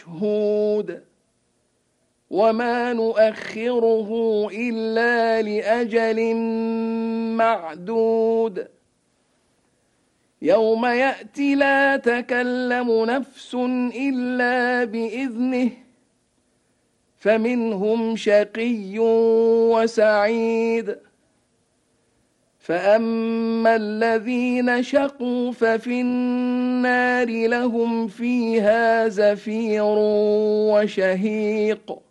مشهود وما نؤخره إلا لأجل معدود يوم يأتي لا تكلم نفس إلا بإذنه فمنهم شقي وسعيد فأما الذين شقوا ففي النار لهم فيها زفير وشهيق